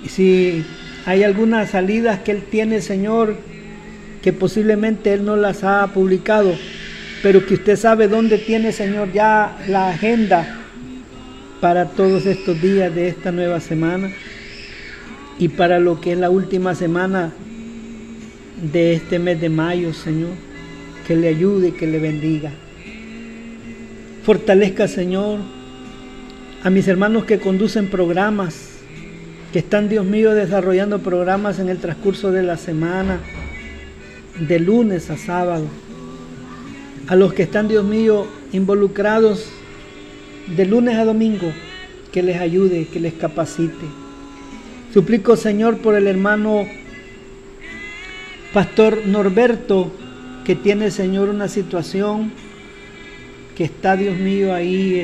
Y si hay algunas salidas que Él tiene, Señor, que posiblemente Él no las ha publicado, pero que usted sabe dónde tiene, Señor, ya la agenda para todos estos días de esta nueva semana y para lo que es la última semana de este mes de mayo, Señor, que le ayude y que le bendiga. Fortalezca, Señor, a mis hermanos que conducen programas, que están, Dios mío, desarrollando programas en el transcurso de la semana, de lunes a sábado. A los que están, Dios mío, involucrados de lunes a domingo, que les ayude, que les capacite. Suplico, Señor, por el hermano Pastor Norberto, que tiene, Señor, una situación que está, Dios mío, ahí,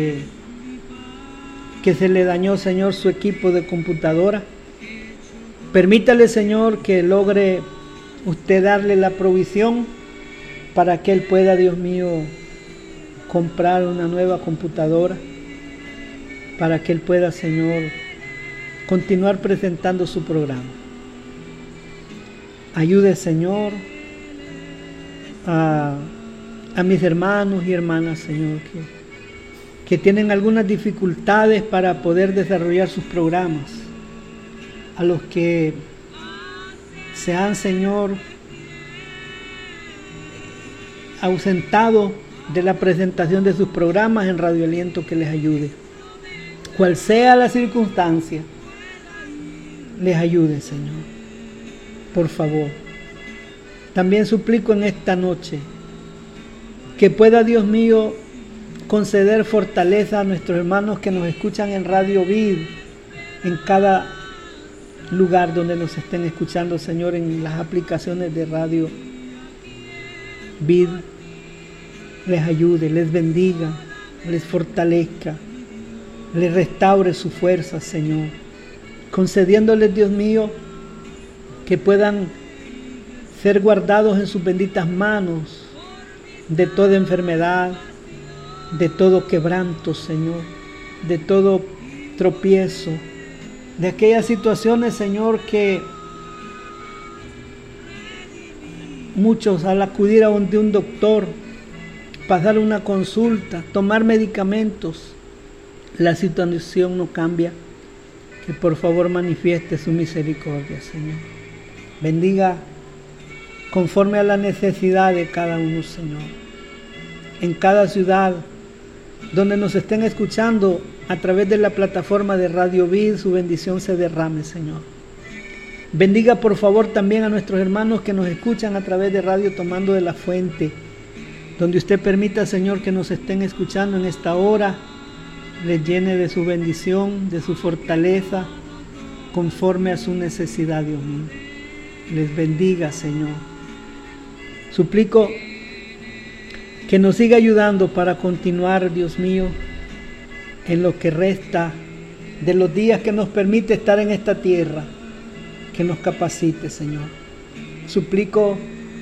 que se le dañó, Señor, su equipo de computadora. Permítale, Señor, que logre usted darle la provisión para que él pueda, Dios mío, comprar una nueva computadora, para que él pueda, Señor, continuar presentando su programa. Ayude, Señor, a mis hermanos y hermanas, Señor, que tienen algunas dificultades para poder desarrollar sus programas, a los que se han, Señor, ausentado de la presentación de sus programas en Radio Aliento, que les ayude. Cual sea la circunstancia, les ayude, Señor. Por favor. También suplico en esta noche que pueda, Dios mío, conceder fortaleza a nuestros hermanos que nos escuchan en Radio Vid, en cada lugar donde nos estén escuchando, Señor, en las aplicaciones de Radio Vid. Les ayude, les bendiga, les fortalezca, les restaure su fuerza, Señor, concediéndoles, Dios mío, que puedan ser guardados en sus benditas manos de toda enfermedad, de todo quebranto, Señor, de todo tropiezo, de aquellas situaciones, Señor, que muchos al acudir a de un doctor, pasar una consulta, tomar medicamentos, la situación no cambia. Que por favor manifieste su misericordia, Señor. Bendiga conforme a la necesidad de cada uno, Señor. En cada ciudad donde nos estén escuchando a través de la plataforma de Radio Vid, su bendición se derrame, Señor. Bendiga por favor también a nuestros hermanos que nos escuchan a través de Radio Tomando de la Fuente, donde usted permita, Señor, que nos estén escuchando en esta hora, les llene de su bendición, de su fortaleza, conforme a su necesidad, Dios mío. Les bendiga, Señor. Suplico que nos siga ayudando para continuar, Dios mío, en lo que resta de los días que nos permite estar en esta tierra, que nos capacite, Señor. Suplico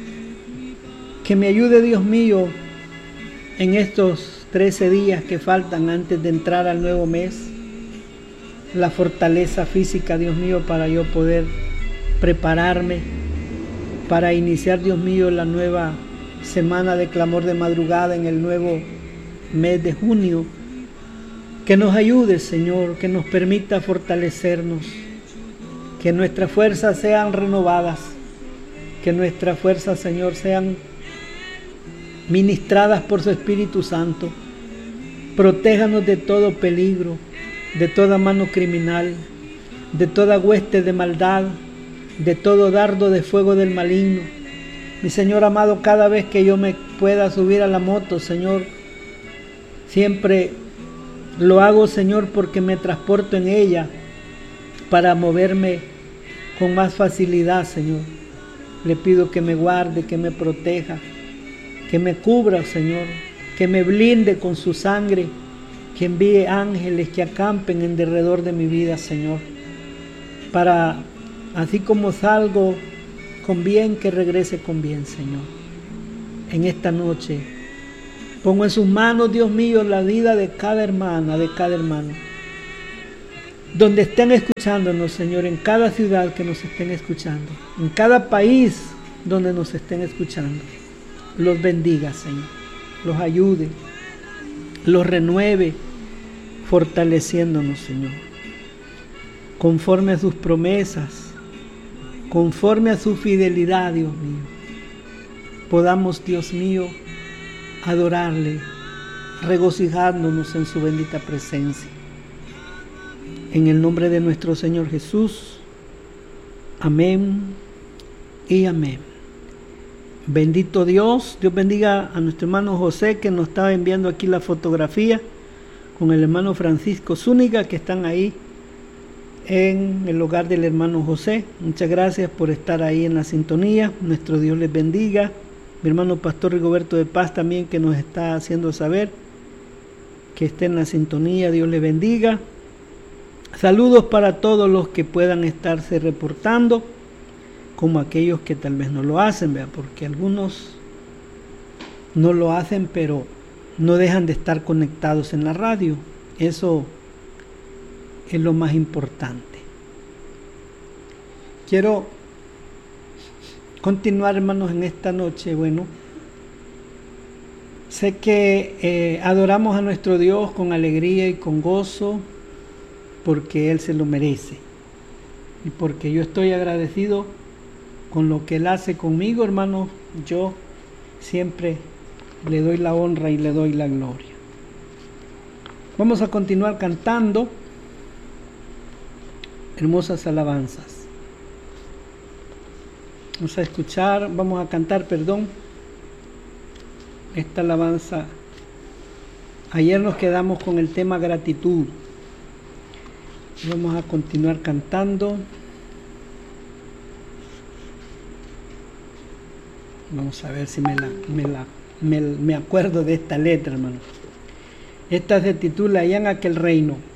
que me ayude, Dios mío, en estos 13 días que faltan antes de entrar al nuevo mes, la fortaleza física, Dios mío, para yo poder prepararme para iniciar, Dios mío, la nueva semana de clamor de madrugada en el nuevo mes de junio. Que nos ayude, Señor, que nos permita fortalecernos, que nuestras fuerzas sean renovadas, que nuestras fuerzas, Señor, sean ministradas por su Espíritu Santo. Protéjanos de todo peligro, de toda mano criminal, de toda hueste de maldad, de todo dardo de fuego del maligno. Mi Señor amado, cada vez que yo me pueda subir a la moto, Señor, siempre lo hago, Señor, porque me transporto en ella para moverme con más facilidad, Señor. Le pido que me guarde, que me proteja, que me cubra, Señor, que me blinde con su sangre, que envíe ángeles que acampen en derredor de mi vida, Señor, para, así como salgo con bien, que regrese con bien, Señor. En esta noche pongo en sus manos, Dios mío, la vida de cada hermana, de cada hermano. donde estén escuchándonos, Señor, en cada ciudad que nos estén escuchando, en cada país donde nos estén escuchando. Los bendiga, Señor, los ayude, los renueve, fortaleciéndonos, Señor, conforme a sus promesas, conforme a su fidelidad, Dios mío. Podamos, Dios mío, adorarle, regocijándonos en su bendita presencia. En el nombre de nuestro Señor Jesús. Amén y amén. Bendito Dios. Dios bendiga a nuestro hermano José, que nos estaba enviando aquí la fotografía, con el hermano Francisco Zúñiga, que están ahí en el hogar del hermano José. Muchas gracias por estar ahí en la sintonía. Nuestro Dios les bendiga. Mi hermano Pastor Rigoberto de Paz también, que nos está haciendo saber que esté en la sintonía. Dios les bendiga. Saludos para todos los que puedan estarse reportando, como aquellos que tal vez no lo hacen, ¿verdad? Porque algunos no lo hacen, pero no dejan de estar conectados en la radio. Eso es lo más importante. Quiero continuar, hermanos, en esta noche. Bueno, sé que adoramos a nuestro Dios con alegría y con gozo, porque Él se lo merece, y porque yo estoy agradecido con lo que Él hace conmigo, hermanos. Yo siempre le doy la honra y le doy la gloria. Vamos a continuar cantando hermosas alabanzas. Vamos a cantar esta alabanza. Ayer nos quedamos con el tema gratitud. Vamos a continuar cantando. Vamos a ver si me acuerdo de esta letra, hermano. Esta se titula Allá en aquel reino.